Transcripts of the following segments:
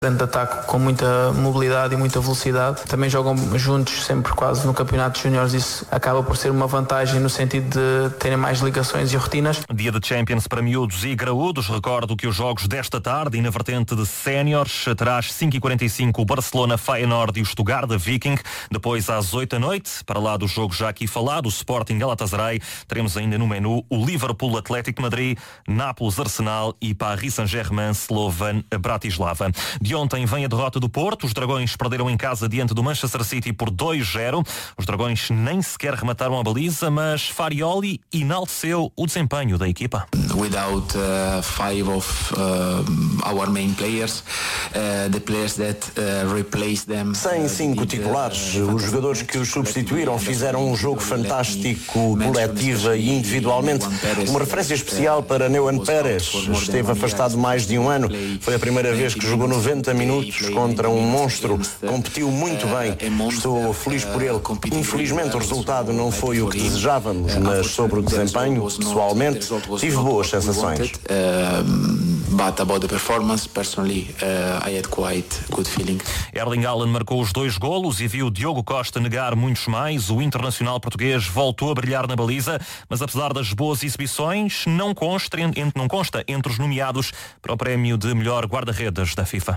Frente de ataque com muita mobilidade e muita velocidade. Também jogam juntos sempre quase no campeonato de júniores. Isso acaba por ser uma vantagem no sentido de terem mais ligações e rotinas. Dia de Champions para miúdos e graúdos. Recordo que os jogos desta tarde e na vertente de séniores terá às 5h45 o Barcelona Feyenoord e o Stuttgart Viking. Depois às 8 da noite, para lá do jogo já aqui falado, o Sporting Galatasaray, teremos ainda no menu o Liverpool Atlético de Madrid, Nápoles Arsenal e Paris Saint-Germain Slovan Bratislava. De ontem vem a derrota do Porto. Os Dragões perderam em casa diante do Manchester City por 2-0. Os Dragões nem sequer remataram a baliza, mas Farioli enalteceu o desempenho da equipa. Without five of our main players, the players that replaced them. Sem 5 titulares, os jogadores que os substituíram fizeram um jogo fantástico, coletiva e individualmente. Uma referência especial para Neuan Pérez. Esteve afastado mais de um ano. Foi a primeira vez que jogou 90 minutos contra um monstro. Competiu muito bem. Estou feliz por ele. Infelizmente o resultado não foi o que desejávamos, mas sobre o desempenho, pessoalmente, tive boas sensações. But about the performance, personally, I had quite good feeling. Erling Haaland marcou os 2 golos e viu Diogo Costa negar muitos mais. O internacional português voltou a brilhar na baliza, mas apesar das boas exibições, não consta entre os nomeados para o prémio de melhor guarda-redes da FIFA.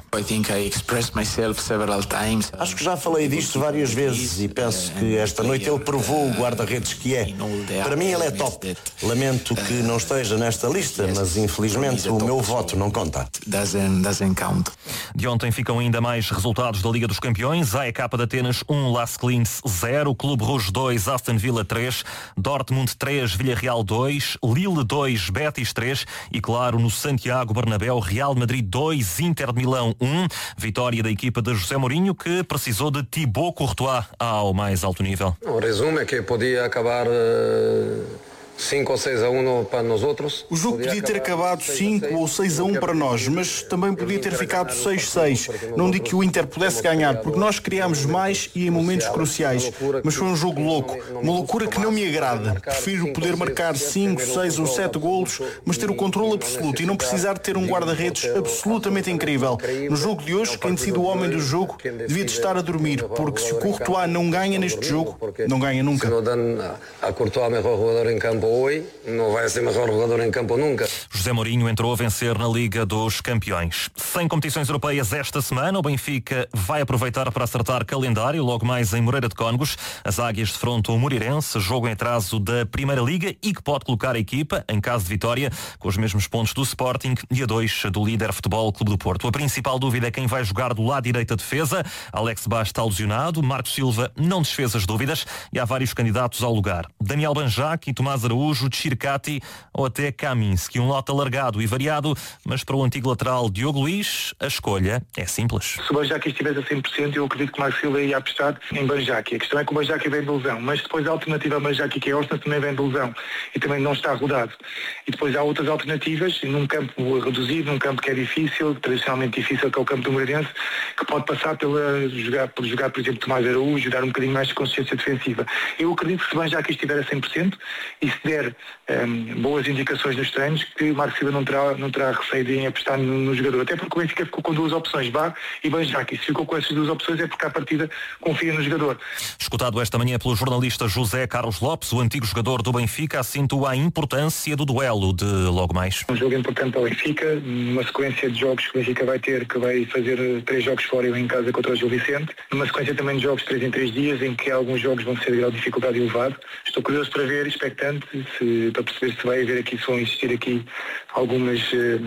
Acho que já falei disto várias vezes e penso que esta noite ele provou o guarda-redes que é. Para mim ele é top. Lamento que não esteja nesta lista, mas infelizmente o meu voto não conta. De ontem ficam ainda mais resultados da Liga dos Campeões. AEK de Atenas 1, Las Clins 0, Clube Rouge 2, Aston Villa 3, Dortmund 3, Villarreal 2, Lille 2, Betis 3 e claro no Santiago Bernabéu, Real Madrid 2, Inter de Milão 1. Vitória da equipa de José Mourinho, que precisou de Thibaut Courtois ao mais alto nível. O resumo é que podia acabar 5 ou 6-1 para nós outros. O jogo podia ter acabado 5 ou 6-1 para nós, mas também podia ter ficado 6-6. Não digo que o Inter pudesse ganhar, porque nós criámos mais e em momentos cruciais. Mas foi um jogo louco, uma loucura que não me agrada. Prefiro poder marcar 5, 6 ou 7 golos, mas ter o controle absoluto e não precisar de ter um guarda-redes absolutamente incrível. No jogo de hoje, quem decide o homem do jogo devia de estar a dormir, porque se o Courtois não ganha neste jogo, não ganha nunca. Se não dão a Courtois melhor jogador em campo hoje, não vai ser melhor jogador em campo nunca. José Mourinho entrou a vencer na Liga dos Campeões. Sem competições europeias esta semana, o Benfica vai aproveitar para acertar calendário, logo mais em Moreira de Cónegos. As Águias defrontam o Moreirense, jogo em atraso da Primeira Liga e que pode colocar a equipa, em caso de vitória, com os mesmos pontos do Sporting e a 2 do líder Futebol Clube do Porto. A principal dúvida é quem vai jogar do lado direito da defesa. Alex Bá está lesionado, Marcos Silva não desfez as dúvidas e há vários candidatos ao lugar. Daniel Banjac e Tomás Araújo, Chircati ou até Kaminski. Um lote alargado e variado, mas para o antigo lateral Diogo Luís, a escolha é simples. Se o Banjac estivesse a 100%, eu acredito que o Marcos Silva ia apostar em Banjac. A questão é que o Banjac vem de lesão, mas depois a alternativa a Banjac, que é Austin, também vem de lesão e também não está rodado. E depois há outras alternativas, num campo reduzido, num campo que é difícil, tradicionalmente difícil, que é o campo do Moreirense, que pode passar por jogar, por exemplo, Tomás Araújo, dar um bocadinho mais de consciência defensiva. Eu acredito que se Banjac estiver a 100% e se der boas indicações nos treinos, que o Marcos Silva não terá receio em apostar no jogador, até porque o Benfica ficou com 2 opções, Bá e Banjac, e se ficou com essas 2 opções é porque à partida confia no jogador. Escutado esta manhã pelo jornalista José Carlos Lopes, o antigo jogador do Benfica acentua a importância do duelo de logo mais. Um jogo importante para o Benfica, uma sequência de jogos que o Benfica vai ter, que vai fazer 3 jogos fora e em casa contra o Gil Vicente, uma sequência também de jogos 3 em 3 dias, em que alguns jogos vão ser de grau de dificuldade elevado. Estou curioso para ver, expectante, para perceber se vai haver aqui, se vão existir aqui algumas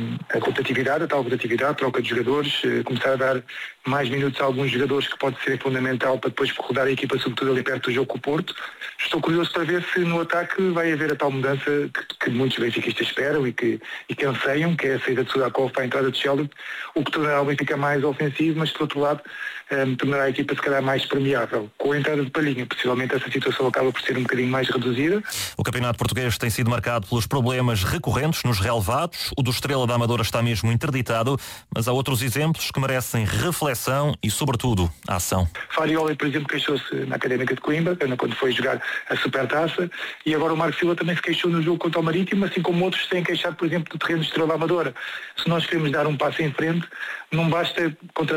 a rotatividade, a tal rotatividade, troca de jogadores, começar a dar mais minutos a alguns jogadores, que pode ser fundamental para depois rodar a equipa, sobretudo ali perto do jogo com o Porto. Estou curioso para ver se no ataque vai haver a tal mudança que muitos benfiquistas esperam e que anseiam, que é a saída de Sudakov para a entrada de Sheldon, o que tornará o Benfica mais ofensivo, mas por outro lado tornará a equipa se calhar mais permeável. Com a entrada de Palhinha, possivelmente essa situação acaba por ser um bocadinho mais reduzida. O campeonato campeonato português tem sido marcado pelos problemas recorrentes nos relevados. O do Estrela da Amadora está mesmo interditado, mas há outros exemplos que merecem reflexão e, sobretudo, ação. Farioli, por exemplo, queixou-se na Académica de Coimbra, quando foi jogar a Supertaça, e agora o Marco Silva também se queixou no jogo contra o Marítimo, assim como outros se têm queixado, por exemplo, do terreno do Estrela da Amadora. Se nós queremos dar um passo em frente, não basta